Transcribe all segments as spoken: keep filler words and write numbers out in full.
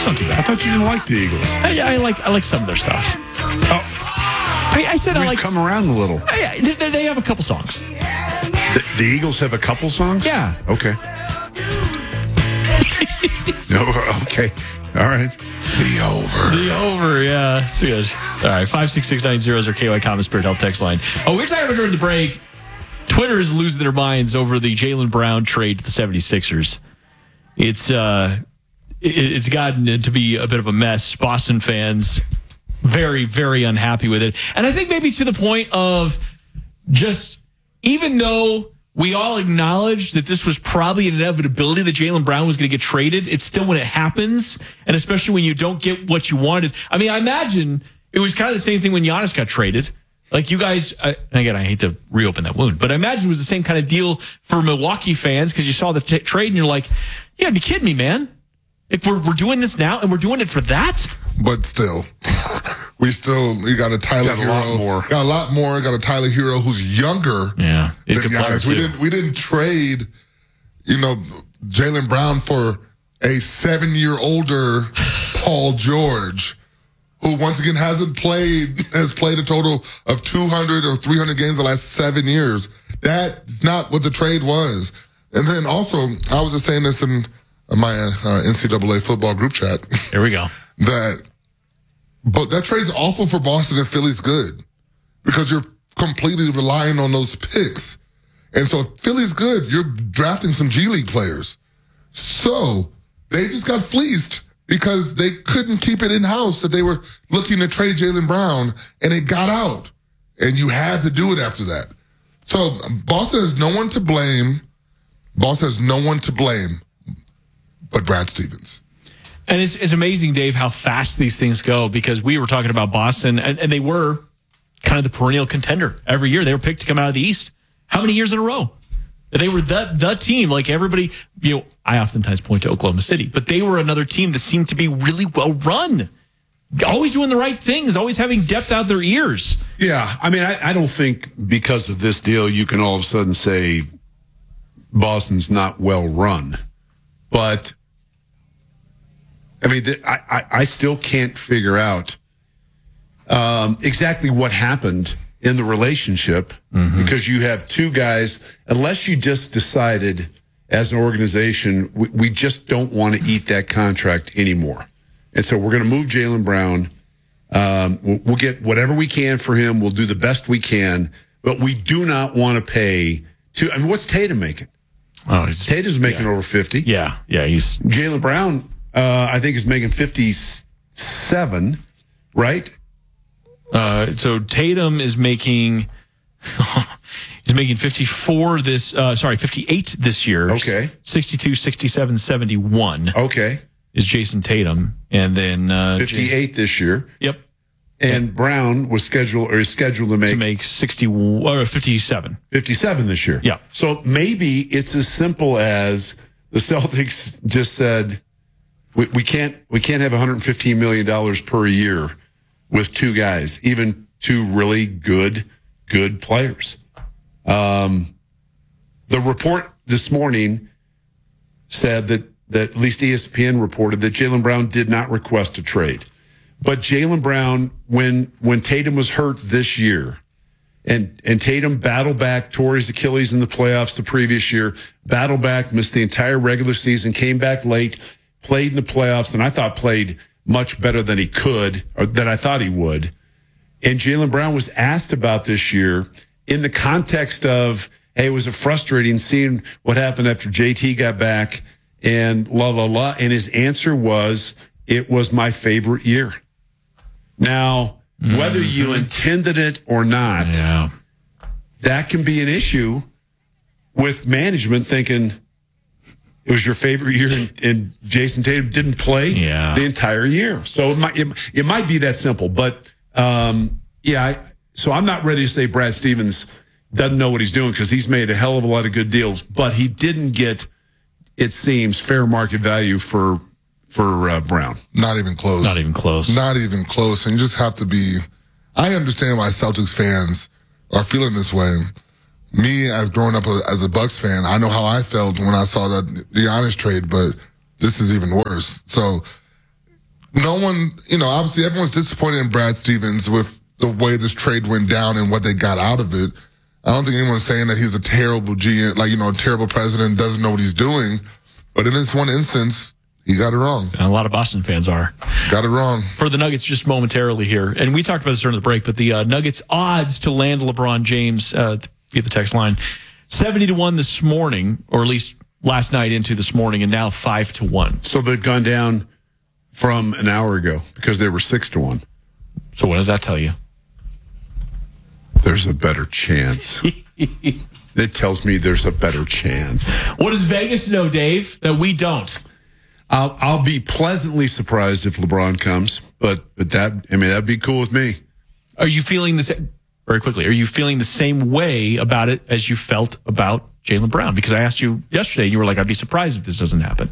It's not too bad. I thought you didn't like the Eagles. I, I like I like some of their stuff. Oh, I, I said we've I like. come around a little. I, they, they have a couple songs. The, the Eagles have a couple songs? Yeah. Okay. No, okay. All right. The over. The over, yeah. That's good. All right, five six six nine zero is our K Y Common Spirit Health text line. Oh, we're talking about during the break. Twitter is losing their minds over the Jaylen Brown trade to the seventy-sixers. It's uh, it, it's gotten to be a bit of a mess. Boston fans very, very unhappy with it. And I think maybe to the point of just, even though we all acknowledge that this was probably an inevitability that Jaylen Brown was going to get traded, it's still when it happens, and especially when you don't get what you wanted. I mean, I imagine it was kind of the same thing when Giannis got traded. Like you guys, I, and again, I hate to reopen that wound, but I imagine it was the same kind of deal for Milwaukee fans because you saw the t- trade and you're like, you gotta be kidding me, man. Like we're, we're doing this now and we're doing it for that? But still, we still, we got a Tyler got a Hero. lot more. Got a lot more. Got a Tyler Hero who's younger Yeah. than Giannis. We didn't, we didn't trade, you know, Jaylen Brown for a seven year older Paul George, who once again hasn't played, has played a total of two hundred or three hundred games the last seven years. That's not what the trade was. And then also, I was just saying this in my uh, N C double A football group chat. Here we go. That, but that trade's awful for Boston if Philly's good, because you're completely relying on those picks. And so if Philly's good, you're drafting some G League players. So they just got fleeced because they couldn't keep it in-house, that they were looking to trade Jaylen Brown, and it got out. And you had to do it after that. So Boston has no one to blame. Boston has no one to blame but Brad Stevens. And it's, it's amazing, Dave, how fast these things go, because we were talking about Boston, and, and they were kind of the perennial contender every year. They were picked to come out of the East. How many years in a row? They were the, the team, like everybody, you know, I oftentimes point to Oklahoma City, but they were another team that seemed to be really well run. Always doing the right things, always having depth out their ears. Yeah, I mean, I, I don't think because of this deal you can all of a sudden say Boston's not well run. But, I mean, th- I, I, I still can't figure out um, exactly what happened in the relationship, mm-hmm. because you have two guys, unless you just decided as an organization, we, we just don't want to eat that contract anymore. And so we're going to move Jaylen Brown. Um, we'll, we'll get whatever we can for him. We'll do the best we can, but we do not want to pay to, I mean, what's Tatum making? Oh, he's, Tatum's making yeah. over fifty. Yeah, yeah, he's Jaylen Brown, uh, I think, is making fifty-seven, right? Uh, so Tatum is making he's making fifty-four this uh, sorry, fifty-eight this year. Okay. sixty-two, sixty-seven, seventy-one Okay. is Jason Tatum, and then uh, fifty-eight Jay- this year. Yep. And Brown was scheduled or is scheduled to make, to make sixty or fifty-seven. fifty-seven this year. Yeah. So maybe it's as simple as the Celtics just said, we, we can't we can't have one hundred fifteen million dollars per year with two guys, even two really good, good players. Um, the report this morning said that, that at least E S P N reported that Jaylen Brown did not request a trade. But Jaylen Brown, when when Tatum was hurt this year, and and Tatum battled back, tore his Achilles in the playoffs the previous year, battled back, missed the entire regular season, came back late, played in the playoffs, and I thought played much better than he could, or than I thought he would. And Jaylen Brown was asked about this year in the context of, hey, was it frustrating seeing what happened after J T got back and la, la, la. And his answer was, it was my favorite year. Now, mm-hmm. whether you intended it or not, yeah. that can be an issue with management thinking it was your favorite year and, and Jason Tatum didn't play yeah. the entire year. So it might, it, it might be that simple. But, um, yeah, I, so I'm not ready to say Brad Stevens doesn't know what he's doing because he's made a hell of a lot of good deals, but he didn't get, it seems, fair market value for for uh, Brown. Not even close. Not even close. Not even close. And you just have to be, I understand why Celtics fans are feeling this way. Me, as growing up a, as a Bucks fan, I know how I felt when I saw that Giannis trade, but this is even worse. So no one, you know, obviously everyone's disappointed in Brad Stevens with the way this trade went down and what they got out of it. I don't think anyone's saying that he's a terrible G M, like, you know, a terrible president, doesn't know what he's doing. But in this one instance, he got it wrong. And a lot of Boston fans are. Got it wrong. For the Nuggets, just momentarily here, and we talked about this during the break, but the uh, Nuggets odds to land LeBron James uh, via the text line, seventy to one this morning, or at least last night into this morning, and now five to one. So they've gone down from an hour ago because they were six to one. So what does that tell you? There's a better chance. It tells me there's a better chance. What does Vegas know, Dave, that we don't? I'll I'll be pleasantly surprised if LeBron comes, but but that I mean that'd be cool with me. Are you feeling the same? Very quickly, are you feeling the same way about it as you felt about Jaylen Brown? Because I asked you yesterday, you were like, "I'd be surprised if this doesn't happen,"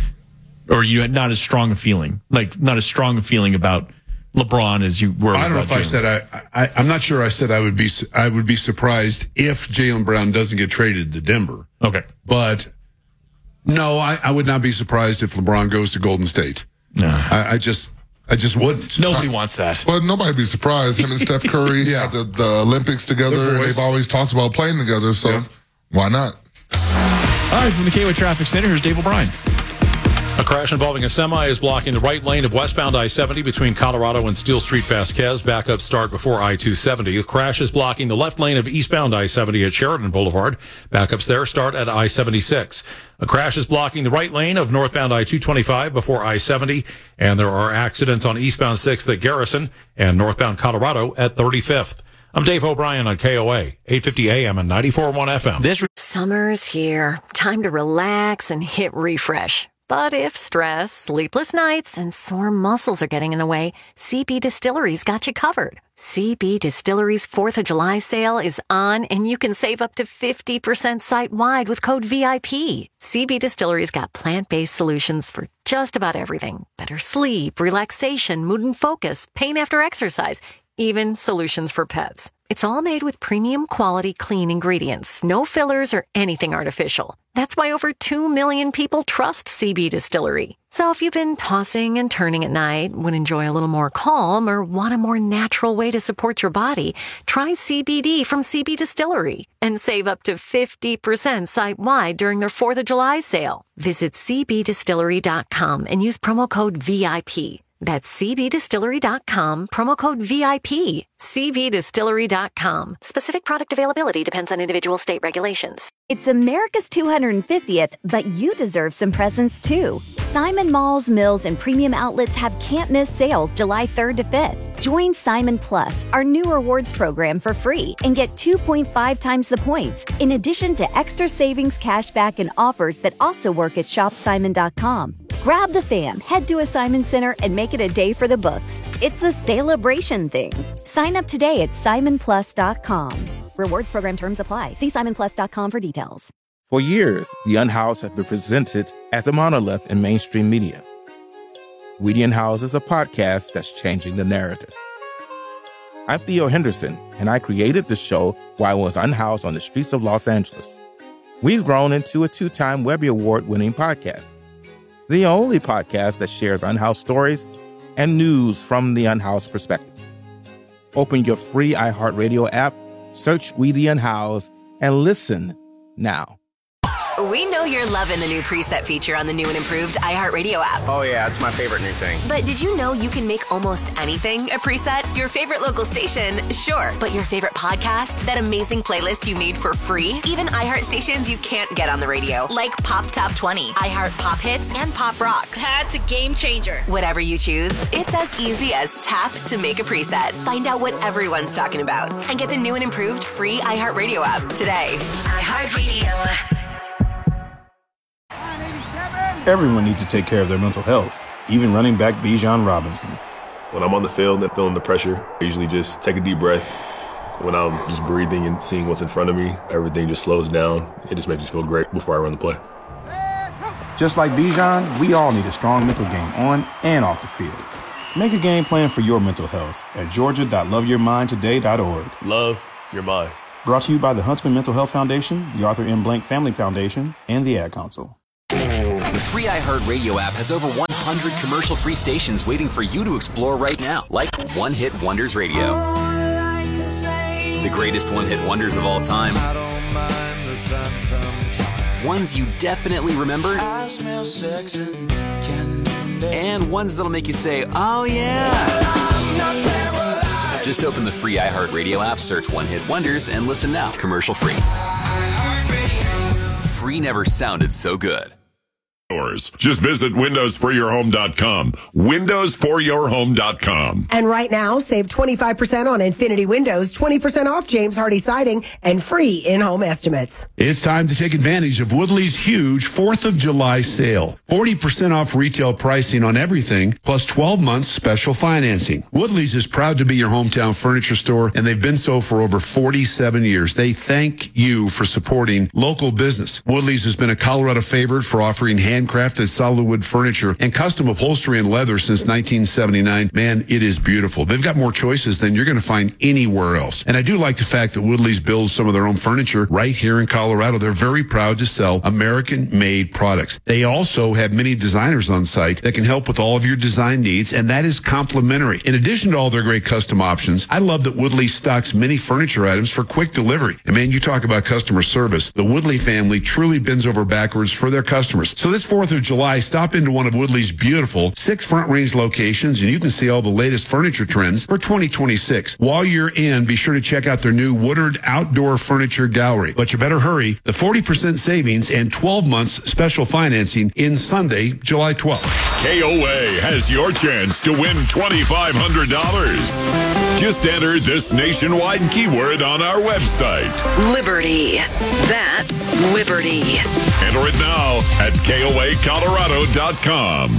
or you had not as strong a feeling, like not as strong a feeling about LeBron as you were. I don't know if Jaylen. I said I, I. I'm not sure. I said I would be. I would be surprised if Jaylen Brown doesn't get traded to Denver. Okay, but no, I, I would not be surprised if LeBron goes to Golden State. No, I, I just. I just wouldn't. Nobody uh, wants that. But nobody'd be surprised. Him and Steph Curry yeah. had the, the Olympics together, and they've always talked about playing together, so yeah. why not? All right, from the K W Traffic Center, here's Dave O'Brien. A crash involving a semi is blocking the right lane of westbound I seventy between Colorado and Steel Street Vasquez. Backup start before I two seventy. A crash is blocking the left lane of eastbound I seventy at Sheridan Boulevard. Backups there start at I seventy-six. A crash is blocking the right lane of northbound I two twenty-five before I seventy. And there are accidents on eastbound sixth at Garrison and northbound Colorado at thirty-fifth. I'm Dave O'Brien on K O A, eight fifty A M and ninety-four point one F M. This Summer's here. Time to relax and hit refresh. But if stress, sleepless nights, and sore muscles are getting in the way, C B Distillery's got you covered. C B Distillery's fourth of July sale is on, and you can save up to fifty percent site-wide with code V I P. C B Distillery's got plant-based solutions for just about everything. Better sleep, relaxation, mood and focus, pain after exercise, even solutions for pets. It's all made with premium quality clean ingredients, no fillers or anything artificial. That's why over two million people trust C B Distillery. So if you've been tossing and turning at night, would enjoy a little more calm, or want a more natural way to support your body, try C B D from C B Distillery and save up to fifty percent site-wide during their fourth of July sale. Visit C B distillery dot com and use promo code V I P. That's C B distillery dot com, promo code V I P. C B distillery dot com. Specific product availability depends on individual state regulations. It's America's two hundred fiftieth, but you deserve some presents too. Simon Malls, Mills, and premium outlets have can't-miss sales July third to fifth. Join Simon Plus, our new rewards program, for free and get two point five times the points, in addition to extra savings, cashback, and offers that also work at shop simon dot com. Grab the fam, head to a Simon Center, and make it a day for the books. It's a celebration thing. Sign up today at simon plus dot com. Rewards program terms apply. See simon plus dot com for details. For years, The Unhoused has been presented as a monolith in mainstream media. We The Unhoused is a podcast that's changing the narrative. I'm Theo Henderson, and I created the show while I was unhoused on the streets of Los Angeles. We've grown into a two-time Webby Award-winning podcast. The only podcast that shares unhoused stories and news from the unhoused perspective. Open your free iHeartRadio app, search We The Unhoused, and listen now. We know you're loving the new preset feature on the new and improved iHeartRadio app. Oh yeah, it's my favorite new thing. But did you know you can make almost anything a preset? Your favorite local station, sure. But your favorite podcast? That amazing playlist you made for free? Even iHeart stations you can't get on the radio, like Pop Top twenty, iHeart Pop Hits, and Pop Rocks. That's a game changer. Whatever you choose, it's as easy as tap to make a preset. Find out what everyone's talking about and get the new and improved free iHeartRadio app today. iHeartRadio. Everyone needs to take care of their mental health, even running back Bijan Robinson. When I'm on the field and feeling the pressure, I usually just take a deep breath. When I'm just breathing and seeing what's in front of me, everything just slows down. It just makes me feel great before I run the play. Just like Bijan, we all need a strong mental game on and off the field. Make a game plan for your mental health at georgia dot love your mind today dot org. Love your mind. Brought to you by the Huntsman Mental Health Foundation, the Arthur M. Blank Family Foundation, and the Ad Council. The free iHeartRadio app has over one hundred commercial-free stations waiting for you to explore right now, like One Hit Wonders Radio. The greatest one-hit wonders of all time. Ones you definitely remember. And ones that'll make you say, oh yeah. Just open the free iHeartRadio app, search One Hit Wonders, and listen now, commercial free. Free never sounded so good. Just visit windows for your home dot com. windows for your home dot com. And right now, save twenty-five percent on Infinity Windows, twenty percent off James Hardy Siding, and free in-home estimates. It's time to take advantage of Woodley's huge fourth of July sale. forty percent off retail pricing on everything, plus twelve months special financing. Woodley's is proud to be your hometown furniture store, and they've been so for over forty-seven years. They thank you for supporting local business. Woodley's has been a Colorado favorite for offering handcrafted solid wood furniture and custom upholstery and leather since nineteen seventy-nine. Man, it is beautiful. They've got more choices than you're going to find anywhere else. And I do like the fact that Woodley's builds some of their own furniture right here in Colorado. They're very proud to sell American-made products. They also have many designers on site that can help with all of your design needs, and that is complimentary. In addition to all their great custom options, I love that Woodley stocks many furniture items for quick delivery. And man, you talk about customer service. The Woodley family truly bends over backwards for their customers. So this fourth of July, stop into one of Woodley's beautiful six Front Range locations, and you can see all the latest furniture trends for twenty twenty-six. While you're in, be sure to check out their new Woodard Outdoor Furniture Gallery. But you better hurry. The forty percent savings and twelve months special financing in Sunday, July twelfth. K O A has your chance to win twenty-five hundred dollars. Just enter this nationwide keyword on our website. Liberty. That's Liberty. Enter it now at K O A Colorado dot com.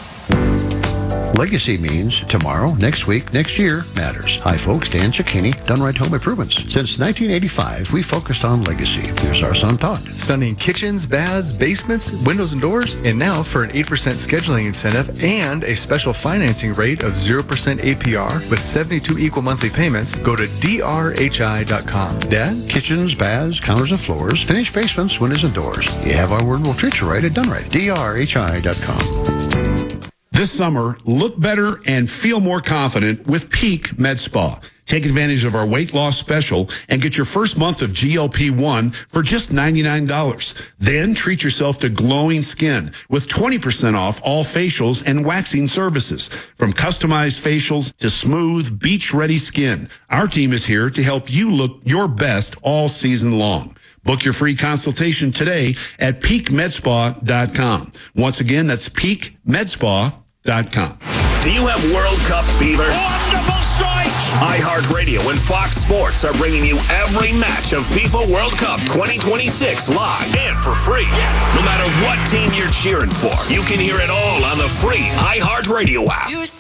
Legacy means tomorrow, next week, next year matters. Hi, folks. Dan Cicchini, Done Right Home Improvements. Since nineteen eighty-five, we focused on legacy. Here's our son, Todd. Stunning kitchens, baths, basements, windows, and doors. And now for an eight percent scheduling incentive and a special financing rate of zero percent A P R with seventy-two equal monthly payments, go to D R H I dot com. Dad? Kitchens, baths, counters, and floors, finished basements, windows, and doors. You have our word, we'll treat you right at Done Right. D R H I dot com. This summer, look better and feel more confident with Peak Med Spa. Take advantage of our weight loss special and get your first month of G L P one for just ninety-nine dollars. Then treat yourself to glowing skin with twenty percent off all facials and waxing services. From customized facials to smooth, beach-ready skin, our team is here to help you look your best all season long. Book your free consultation today at peak med spa dot com. Once again, that's peak med spa dot com. Do you have World Cup fever? Wonderful strike! iHeartRadio and Fox Sports are bringing you every match of FIFA World Cup twenty twenty-six live and for free. Yes. No matter what team you're cheering for, you can hear it all on the free iHeartRadio app.